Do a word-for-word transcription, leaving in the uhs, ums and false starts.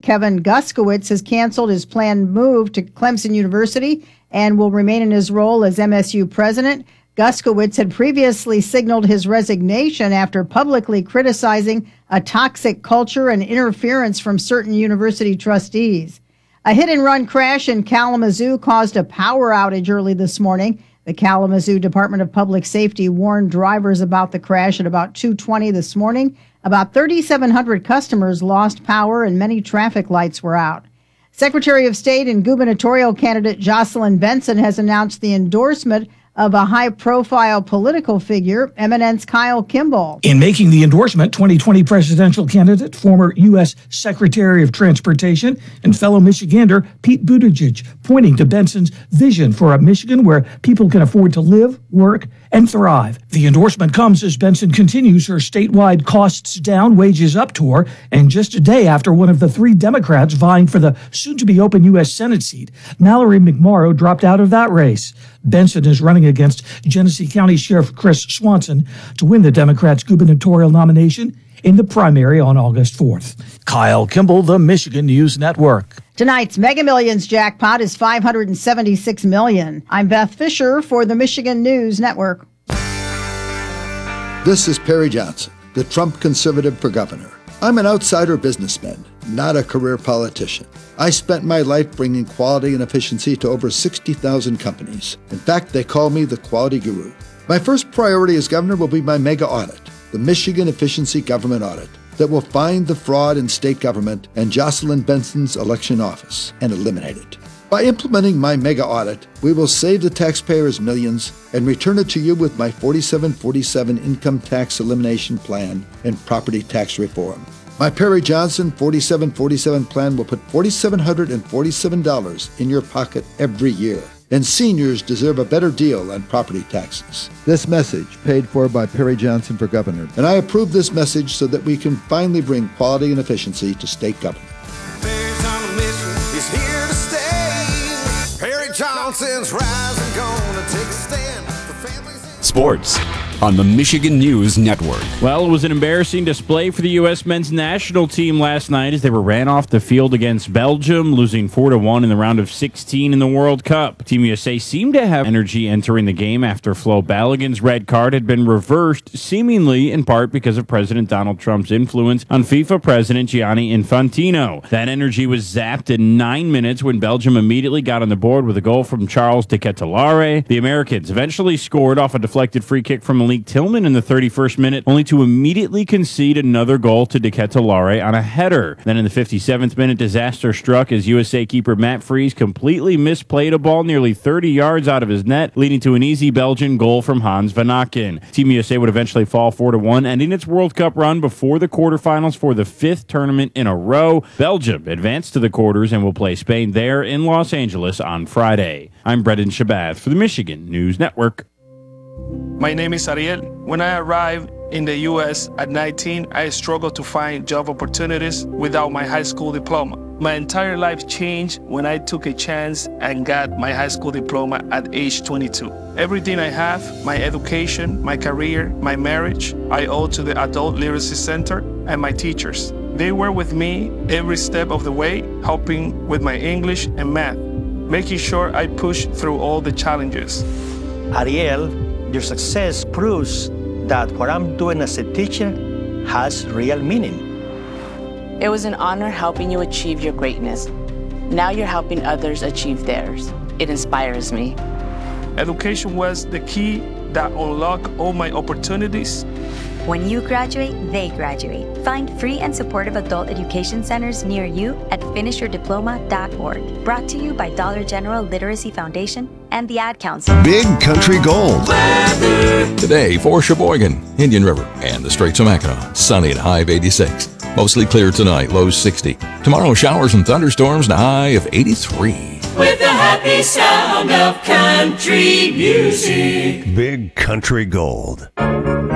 Kevin Guskowitz has canceled his planned move to Clemson University and will remain in his role as M S U president. Guskowitz had previously signaled his resignation after publicly criticizing a toxic culture and interference from certain university trustees. A hit-and-run crash in Kalamazoo caused a power outage early this morning. The Kalamazoo Department of Public Safety warned drivers about the crash at about two twenty this morning. About thirty-seven hundred customers lost power and many traffic lights were out. Secretary of State and gubernatorial candidate Jocelyn Benson has announced the endorsement of a high-profile political figure, Eminence Kyle Kimball. In making the endorsement, twenty twenty presidential candidate, former U S Secretary of Transportation, and fellow Michigander Pete Buttigieg, pointing to Benson's vision for a Michigan where people can afford to live, work, and thrive. The endorsement comes as Benson continues her statewide costs down, wages up tour, and just a day after one of the three Democrats vying for the soon-to-be open U S Senate seat, Mallory McMorrow, dropped out of that race. Benson is running against Genesee County Sheriff Chris Swanson to win the Democrats' gubernatorial nomination in the primary on August fourth. Kyle Kimball, the Michigan News Network. Tonight's Mega Millions jackpot is five hundred seventy-six million dollars. I'm Beth Fisher for the Michigan News Network. This is Perry Johnson, the Trump conservative for governor. I'm an outsider businessman, not a career politician. I spent my life bringing quality and efficiency to over sixty thousand companies. In fact, they call me the quality guru. My first priority as governor will be my mega audit, the Michigan Efficiency Government Audit, that will find the fraud in state government and Jocelyn Benson's election office and eliminate it. By implementing my mega audit, we will save the taxpayers millions and return it to you with my forty-seven forty-seven income tax elimination plan and property tax reform. My Perry Johnson forty-seven forty-seven plan will put four thousand seven hundred forty-seven dollars in your pocket every year. And seniors deserve a better deal on property taxes. This message paid for by Perry Johnson for governor. And I approve this message so that we can finally bring quality and efficiency to state government. Perry's on a mission, he's here to stay. Perry Johnson's rising, gonna take a stand for families. Sports on the Michigan News Network. Well, it was an embarrassing display for the U S men's national team last night as they were ran off the field against Belgium, losing four to one in the round of sixteen in the World Cup. Team U S A seemed to have energy entering the game after Flo Balogun's red card had been reversed, seemingly in part because of President Donald Trump's influence on FIFA President Gianni Infantino. That energy was zapped in nine minutes when Belgium immediately got on the board with a goal from Charles de Ketelaere. The Americans eventually scored off a deflected free kick from Malik Tillman in the thirty-first minute, only to immediately concede another goal to de Ketelaere on a header. Then in the fifty-seventh minute, disaster struck as U S A keeper Matt Freese completely misplayed a ball nearly thirty yards out of his net, leading to an easy Belgian goal from Hans Van Aken. Team U S A would eventually fall four to one, ending its World Cup run before the quarterfinals for the fifth tournament in a row. Belgium advanced to the quarters and will play Spain there in Los Angeles on Friday. I'm Brendan Shabath for the Michigan News Network. My name is Ariel. When I arrived in the U S at nineteen, I struggled to find job opportunities without my high school diploma. My entire life changed when I took a chance and got my high school diploma at age twenty-two. Everything I have, my education, my career, my marriage, I owe to the Adult Literacy Center and my teachers. They were with me every step of the way, helping with my English and math, making sure I pushed through all the challenges. Ariel, your success proves that what I'm doing as a teacher has real meaning. It was an honor helping you achieve your greatness. Now you're helping others achieve theirs. It inspires me. Education was the key that unlocked all my opportunities. When you graduate, they graduate. Find free and supportive adult education centers near you at finish your diploma dot org. Brought to you by Dollar General Literacy Foundation and the Ad Council. Big Country Gold. Weather. Today for Sheboygan, Indian River, and the Straits of Mackinac. Sunny at high of eighty-six. Mostly clear tonight, low sixty. Tomorrow, showers and thunderstorms and a high of eighty-three. With the happy sound of country music. Big Country Gold.